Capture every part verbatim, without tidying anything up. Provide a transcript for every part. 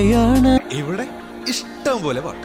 ഇവിടെ ഇഷ്ടം പോലെ പാട്ട്.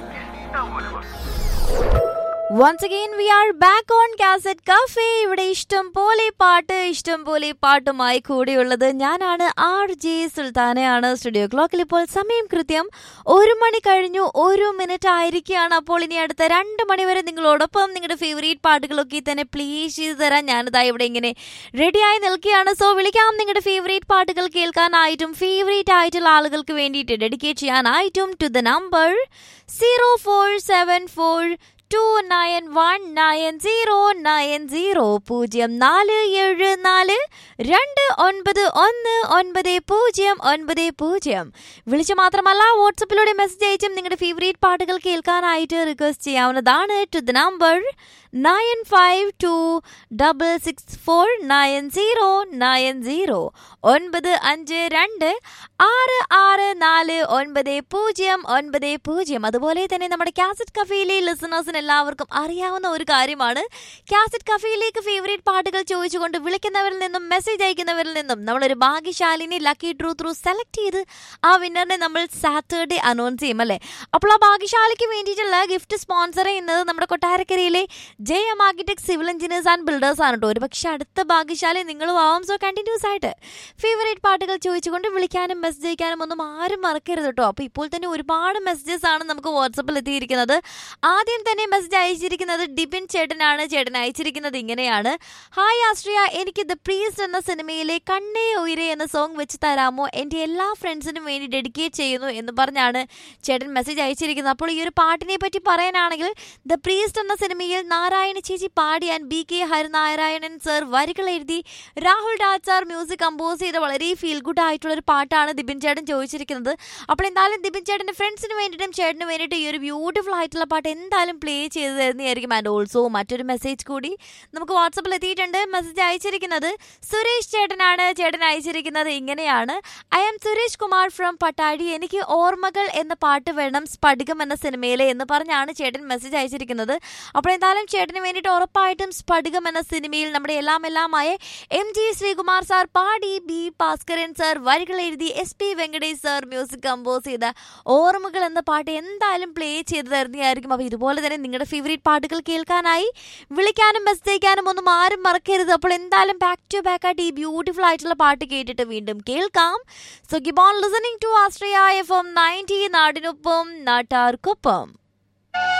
Once again we are back on Cassette Cafe. ഇവിടെ ഇഷ്ടം പോലെ പാട്ട് ഇഷ്ടം പോലെ പാട്ടുമായി കൂടിയുള്ളത് ഞാനാണ് ആർ ജെ സുൽത്താനയാണ്. സ്റ്റുഡിയോ ക്ലോക്കിൽ ഇപ്പോൾ സമയം കൃത്യം ഒരു മണി കഴിഞ്ഞു ഒരു മിനിറ്റ് ആയിരിക്കുകയാണ്. അപ്പോൾ ഇനി അടുത്ത രണ്ട് മണി വരെ നിങ്ങളോടൊപ്പം നിങ്ങളുടെ ഫേവറേറ്റ് പാട്ടുകളൊക്കെ തന്നെ പ്ലേ ചെയ്ത് തരാൻ ഞാനിതാ ഇവിടെ ഇങ്ങനെ റെഡിയായി നിൽക്കുകയാണ്. സോ വിളിക്കാം നിങ്ങളുടെ ഫേവറേറ്റ് പാട്ടുകൾ കേൾക്കാനായിട്ടും ഫേവറേറ്റ് ആയിട്ടുള്ള ആളുകൾക്ക് വേണ്ടിയിട്ട് ഡെഡിക്കേറ്റ് ചെയ്യാനായിട്ടും to the number zero four seven four to nine one nine zero nine zero പൂജ്യം നാല് ഏഴ് നാല് രണ്ട് ഒൻപത് ഒന്ന് ഒൻപത് പൂജ്യം ഒൻപത് പൂജ്യം വിളിച്ച് മാത്രമല്ല വാട്സപ്പിലൂടെ മെസ്സേജ് അയച്ചും നിങ്ങളുടെ ഫേവറേറ്റ് പാട്ടുകൾ കേൾക്കാനായിട്ട് റിക്വസ്റ്റ് ചെയ്യാവുന്നതാണ് to the number nine five to double six four nine zero nine zero ഒൻപത് അഞ്ച് രണ്ട് ആറ് ആറ് നാല് ഒൻപത് പൂജ്യം ഒൻപത് പൂജ്യം. അതുപോലെ തന്നെ നമ്മുടെ കാസറ്റ് കഫേയിലെ ലിസണേഴ്സിന് എല്ലാവർക്കും അറിയാവുന്ന ഒരു കാര്യമാണ്, കാസറ്റ് കഫേയിലേക്ക് ഫേവറേറ്റ് പാട്ടുകൾ ചോദിച്ചുകൊണ്ട് വിളിക്കുന്നവരിൽ നിന്നും മെസ്സേജ് അയക്കുന്നവരിൽ നിന്നും നമ്മളൊരു ഭാഗ്യശാലിനെ ലക്കി ഡ്രൂ ത്രൂ സെലക്ട് ചെയ്ത് ആ വിന്നറിനെ നമ്മൾ സാറ്റർഡേ അനൗൺസ് ചെയ്യും അല്ലേ. അപ്പോൾ ആ ഭാഗ്യശാലിക്ക് വേണ്ടിയിട്ടുള്ള ഗിഫ്റ്റ് സ്പോൺസർ ചെയ്യുന്നത് നമ്മുടെ കൊട്ടാരക്കരയിലെ J M architect civil engineers and builders ആണ് കേട്ടോ. ഒരു പക്ഷേ അടുത്ത ഭാഗ്യശാലി നിങ്ങളും ആവാം. സോ കണ്ടിന്യൂസ് ആയിട്ട് ഫേവറേറ്റ് പാട്ടുകൾ ചോദിച്ചുകൊണ്ട് വിളിക്കാനും മെസ്സേജ് അയക്കാനും ഒന്നും ആരും മറക്കരുത് കേട്ടോ. അപ്പോൾ ഇപ്പോൾ തന്നെ ഒരുപാട് മെസ്സേജസ് ആണ് നമുക്ക് വാട്സപ്പിൽ എത്തിയിരിക്കുന്നത്. ആദ്യം തന്നെ മെസ്സേജ് അയച്ചിരിക്കുന്നത് ഡിബിൻ ചേട്ടനാണ്. ചേട്ടൻ അയച്ചിരിക്കുന്നത് ഇങ്ങനെയാണ്: ഹായ് ആശ്രിയ, എനിക്ക് ദ പ്രീസ്റ്റ് എന്ന സിനിമയിലെ കണ്ണേ ഉയരെ എന്ന സോങ് വെച്ച് തരാമോ? എൻ്റെ എല്ലാ ഫ്രണ്ട്സിനും വേണ്ടി ഡെഡിക്കേറ്റ് ചെയ്യുന്നു എന്ന് പറഞ്ഞാണ് ചേട്ടൻ മെസ്സേജ് അയച്ചിരിക്കുന്നത്. അപ്പോൾ ഈ ഒരു പാട്ടിനെ പറ്റി പറയാനാണെങ്കിൽ ദ പ്രീസ്റ്റ് എന്ന സിനിമയിൽ നാരായണ ചേച്ചി പാടിയാൻ ബി കെ ഹരിനാരായണൻ സർ വരികൾ എഴുതി Rahul Raj sir music compose ചെയ്ത വളരെ ഫീൽ ഗുഡ് ആയിട്ടുള്ള ഒരു പാട്ടാണ് ദിബിൻ ചേട്ടൻ ചോദിച്ചിരിക്കുന്നത്. അപ്പോൾ എന്തായാലും ദിബിൻ ചേട്ടൻ്റെ ഫ്രണ്ട്സിന് വേണ്ടിയിട്ടും ചേട്ടന് വേണ്ടിയിട്ട് ഈ ഒരു ബ്യൂട്ടിഫുൾ ആയിട്ടുള്ള പാട്ട് എന്തായാലും പ്ലേ ചെയ്ത് തരുന്നതായിരിക്കും. ആൻഡ് ഓൾസോ മറ്റൊരു മെസ്സേജ് കൂടി നമുക്ക് വാട്സപ്പിൽ എത്തിയിട്ടുണ്ട്. മെസ്സേജ് അയച്ചിരിക്കുന്നത് സുരേഷ് ചേട്ടനാണ്. ചേട്ടൻ അയച്ചിരിക്കുന്നത് ഇങ്ങനെയാണ്: I am Suresh Kumar from പട്ടാടി, എനിക്ക് ഓർമ്മകൾ എന്ന പാട്ട് വേണം സ്ഫടികം എന്ന സിനിമയിലെ എന്ന് പറഞ്ഞാണ് ചേട്ടൻ മെസ്സേജ് അയച്ചിരിക്കുന്നത്. അപ്പോൾ എന്തായാലും ചേട്ടന് വേണ്ടിയിട്ട് ഉറപ്പായിട്ടും സ്ഫടികം എന്ന സിനിമയിൽ നമ്മുടെ എല്ലാം എല്ലാമായ എം ജി ശ്രീകുമാർ സാർ പാടി ബി ഭാസ്കരൻ സാർ വരികൾ എഴുതി S P Venkatesh sir music compose ചെയ്ത ഓർമ്മകൾ എന്ന പാട്ട് എന്തായാലും പ്ലേ ചെയ്ത് തരുന്നതായിരിക്കും. അപ്പോൾ ഇതുപോലെ തന്നെ നിങ്ങളുടെ ഫേവറേറ്റ് പാട്ടുകൾ കേൾക്കാനായി വിളിക്കാനും മെസ്സേജ് അയക്കാനും ഒന്നും ആരും മറക്കരുത്. അപ്പോൾ എന്തായാലും ബാക്ക് ടു ബാക്ക് ആയിട്ട് ഈ ബ്യൂട്ടിഫുൾ ആയിട്ടുള്ള പാട്ട് കേട്ടിട്ട് വീണ്ടും കേൾക്കാം. So keep on listening to Austria F M ninety, നാടിനൊപ്പം നാട്ടാർക്കൊപ്പം.